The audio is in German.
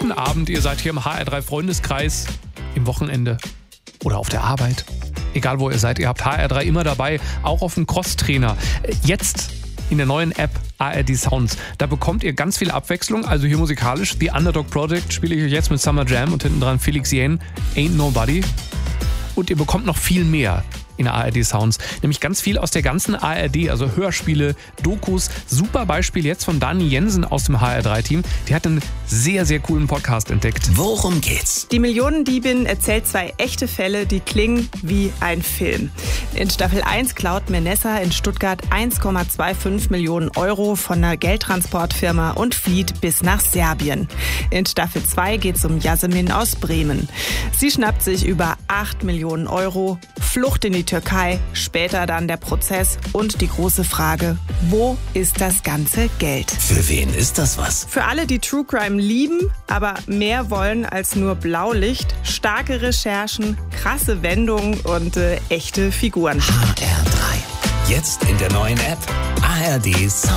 guten Abend. Ihr seid hier im HR3 Freundeskreis, im Wochenende oder auf der Arbeit. Egal wo ihr seid, ihr habt HR3 immer dabei, auch auf dem Crosstrainer. Jetzt in der neuen App ARD Sounds. Da bekommt ihr ganz viel Abwechslung, also hier musikalisch. The Underdog Project spiele ich euch jetzt mit Summer Jam und hinten dran Felix Jähn, Ain't Nobody. Und ihr bekommt noch viel mehr in ARD Sounds, nämlich ganz viel aus der ganzen ARD, also Hörspiele, Dokus. Super Beispiel jetzt von Dani Jensen aus dem HR3-Team. Die hat einen sehr, sehr coolen Podcast entdeckt. Worum geht's? Die Millionendiebin erzählt 2 echte Fälle, die klingen wie ein Film. In Staffel 1 klaut Menessa in Stuttgart 1,25 Millionen Euro von einer Geldtransportfirma und flieht bis nach Serbien. In Staffel 2 geht's um Yasemin aus Bremen. Sie schnappt sich über 8 Millionen Euro, Flucht in die Türkei, später dann der Prozess und die große Frage, wo ist das ganze Geld? Für wen ist das was? Für alle, die True Crime lieben, aber mehr wollen als nur Blaulicht, starke Recherchen, krasse Wendungen und echte Figuren. HR3. Jetzt in der neuen App ARD Sounds.